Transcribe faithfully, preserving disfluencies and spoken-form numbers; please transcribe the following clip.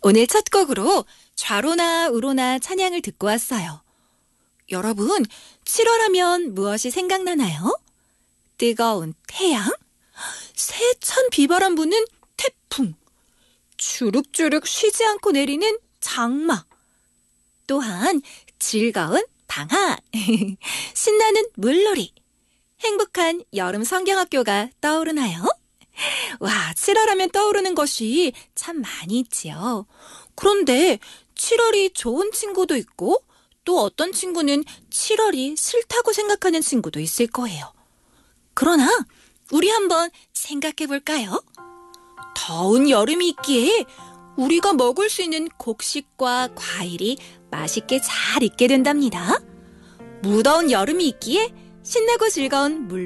오늘 첫 곡으로 좌로나 우로나 찬양을 듣고 왔어요. 여러분, 칠월하면 무엇이 생각나나요? 뜨거운 태양? 세찬 비바람 부는 태풍? 주룩주룩 쉬지 않고 내리는 장마? 또한 즐거운 방학, 신나는 물놀이, 행복한 여름 성경학교가 떠오르나요? 와, 칠월하면 떠오르는 것이 참 많이 있지요. 그런데 칠월이 좋은 친구도 있고 또 어떤 친구는 칠월이 싫다고 생각하는 친구도 있을 거예요. 그러나 우리 한번 생각해 볼까요? 더운 여름이 있기에 우리가 먹을 수 있는 곡식과 과일이 맛있게 잘 익게 된답니다. 무더운 여름이 있기에 신나고 즐거운 물